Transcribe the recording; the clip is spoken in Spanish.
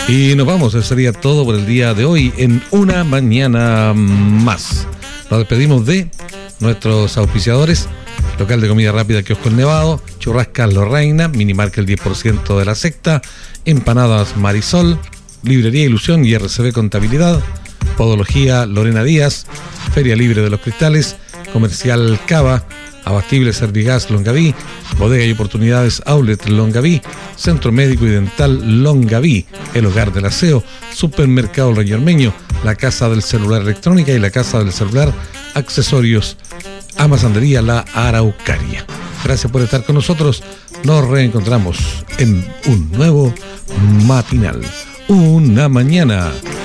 Y nos vamos, eso sería todo por el día de hoy en Una Mañana Más. Nos despedimos de nuestros auspiciadores: local de comida rápida Kiosco El Nevado, Churrascas Lo Reina, Minimarca el 10% de la secta, Empanadas Marisol, Librería Ilusión y RCB Contabilidad, Podología Lorena Díaz, Feria Libre de los Cristales, Comercial Cava, Abastible Servigas Longaví, Bodega y Oportunidades Outlet Longaví, Centro Médico y Dental Longaví, El Hogar del Aseo, Supermercado Rey Ormeño, la Casa del Celular Electrónica y la Casa del Celular Accesorios, Amasandería La Araucaria. Gracias por estar con nosotros. Nos reencontramos en un nuevo matinal. Una Mañana